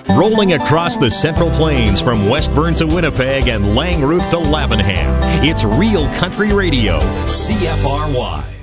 Rolling across the Central Plains from Westburn to Winnipeg and Langroof to Lavenham. It's Real Country Radio, CFRY.